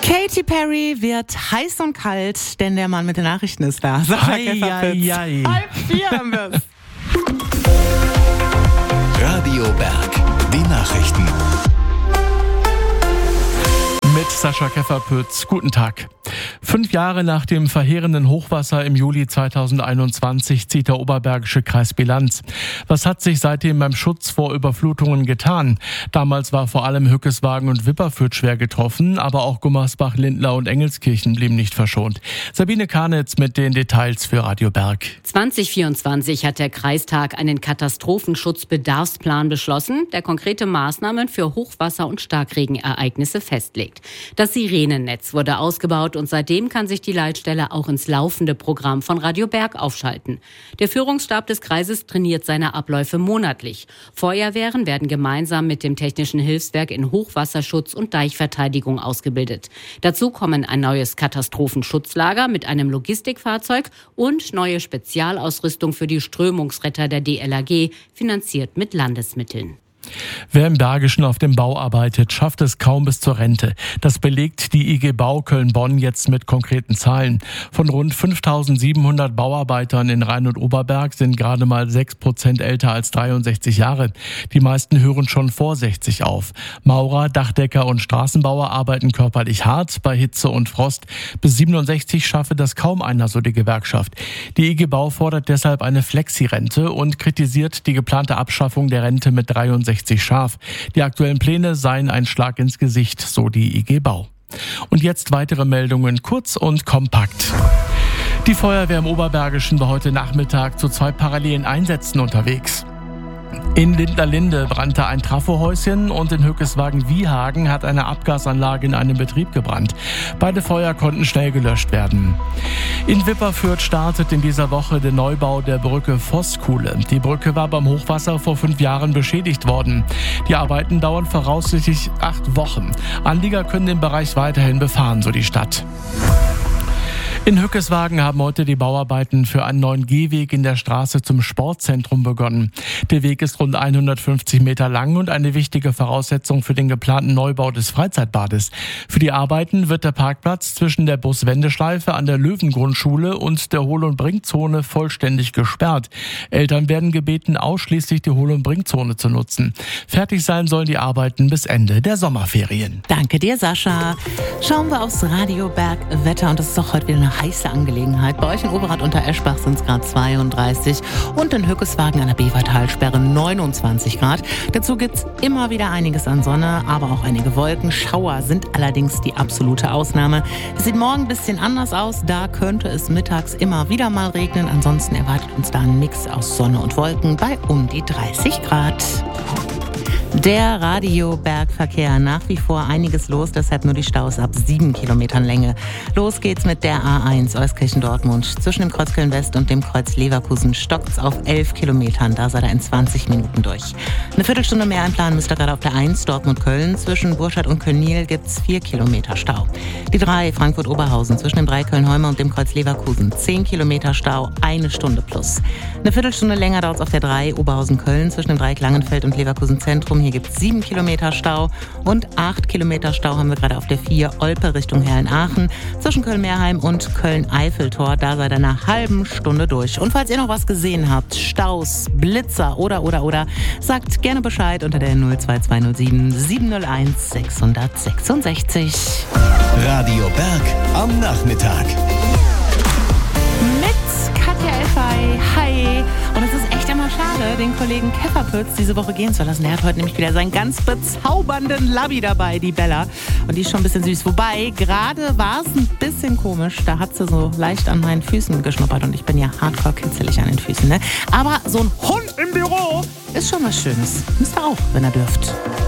Katy Perry wird heiß und kalt, denn der Mann mit den Nachrichten ist da. Halb 4 haben wir's. Radio Berg, die Nachrichten. Mit Sascha Kefferpütz. Guten Tag. 5 Jahre nach dem verheerenden Hochwasser im Juli 2021 zieht der Oberbergische Kreis Bilanz. Was hat sich seitdem beim Schutz vor Überflutungen getan? Damals war vor allem Hückeswagen und Wipperfürth schwer getroffen, aber auch Gummersbach, Lindlar und Engelskirchen blieben nicht verschont. Sabine Karnitz mit den Details für Radio Berg. 2024 hat der Kreistag einen Katastrophenschutzbedarfsplan beschlossen, der konkrete Maßnahmen für Hochwasser- und Starkregenereignisse festlegt. Das Sirenennetz wurde ausgebaut und seitdem kann sich die Leitstelle auch ins laufende Programm von Radio Berg aufschalten. Der Führungsstab des Kreises trainiert seine Abläufe monatlich. Feuerwehren werden gemeinsam mit dem Technischen Hilfswerk in Hochwasserschutz und Deichverteidigung ausgebildet. Dazu kommen ein neues Katastrophenschutzlager mit einem Logistikfahrzeug und neue Spezialausrüstung für die Strömungsretter der DLRG, finanziert mit Landesmitteln. Wer im Bergischen auf dem Bau arbeitet, schafft es kaum bis zur Rente. Das belegt die IG Bau Köln-Bonn jetzt mit konkreten Zahlen. Von rund 5.700 Bauarbeitern in Rhein und Oberberg sind gerade mal 6% älter als 63 Jahre. Die meisten hören schon vor 60 auf. Maurer, Dachdecker und Straßenbauer arbeiten körperlich hart bei Hitze und Frost. Bis 67 schaffe das kaum einer, so die Gewerkschaft. Die IG Bau fordert deshalb eine Flexi-Rente und kritisiert die geplante Abschaffung der Rente mit 63 scharf. Die aktuellen Pläne seien ein Schlag ins Gesicht, so die IG Bau. Und jetzt weitere Meldungen, kurz und kompakt. Die Feuerwehr im Oberbergischen war heute Nachmittag zu 2 parallelen Einsätzen unterwegs. In Lindlar-Linde brannte ein Trafohäuschen und in Hückeswagen-Wiehagen hat eine Abgasanlage in einem Betrieb gebrannt. Beide Feuer konnten schnell gelöscht werden. In Wipperfürth startet in dieser Woche der Neubau der Brücke Vosskuhle. Die Brücke war beim Hochwasser vor 5 Jahren beschädigt worden. Die Arbeiten dauern voraussichtlich 8 Wochen. Anlieger können den Bereich weiterhin befahren, so die Stadt. In Hückeswagen haben heute die Bauarbeiten für einen neuen Gehweg in der Straße zum Sportzentrum begonnen. Der Weg ist rund 150 Meter lang und eine wichtige Voraussetzung für den geplanten Neubau des Freizeitbades. Für die Arbeiten wird der Parkplatz zwischen der Buswendeschleife an der Löwengrundschule und der Hohl- und Bringzone vollständig gesperrt. Eltern werden gebeten, ausschließlich die Hohl- und Bringzone zu nutzen. Fertig sein sollen die Arbeiten bis Ende der Sommerferien. Danke dir, Sascha. Schauen wir aufs Radio Berg Wetter und es ist doch heute wieder eine heiße Angelegenheit. Bei euch in Overath unter Eschbach sind es gerade 32 und in Hückeswagen an der Bevertalsperre 29 Grad. Dazu gibt's immer wieder einiges an Sonne, aber auch einige Wolken. Schauer sind allerdings die absolute Ausnahme. Es sieht morgen ein bisschen anders aus. Da könnte es mittags immer wieder mal regnen. Ansonsten erwartet uns da ein Mix aus Sonne und Wolken bei um die 30 Grad. Der Radio-Bergverkehr, nach wie vor einiges los, deshalb nur die Staus ab 7 Kilometern Länge. Los geht's mit der A1 Euskirchen-Dortmund. Zwischen dem Kreuz Köln-West und dem Kreuz Leverkusen stockt's auf 11 Kilometern. Da seid ihr in 20 Minuten durch. Eine Viertelstunde mehr einplanen müsst ihr gerade auf der 1 Dortmund-Köln. Zwischen Burscheid und Köln-Niel gibt's 4 Kilometer Stau. Die 3 Frankfurt-Oberhausen zwischen dem 3 Köln-Heumer und dem Kreuz Leverkusen. 10 Kilometer Stau, 1 Stunde plus. Eine Viertelstunde länger dauert's auf der 3 Oberhausen-Köln zwischen dem 3 Langenfeld und Leverkusen-Zentrum. Hier gibt es 7 Kilometer Stau und 8 Kilometer Stau haben wir gerade auf der 4 Olpe Richtung Herrenaachen zwischen Köln-Meerheim und Köln-Eiffeltor. Da seid ihr nach einer halben Stunde durch. Und falls ihr noch was gesehen habt, Staus, Blitzer oder, sagt gerne Bescheid unter der 02207 701 666. Radio Berg am Nachmittag. Katja Elfey, hi. Und es ist echt immer schade, den Kollegen Kefferpütz diese Woche gehen zu lassen. Er hat heute nämlich wieder seinen ganz bezaubernden Labby dabei, die Bella. Und die ist schon ein bisschen süß. Wobei, gerade war es ein bisschen komisch. Da hat sie so leicht an meinen Füßen geschnuppert. Und ich bin ja hardcore kitzelig an den Füßen, ne? Aber so ein Hund im Büro ist schon was Schönes. Müsst ihr auch, wenn ihr dürft.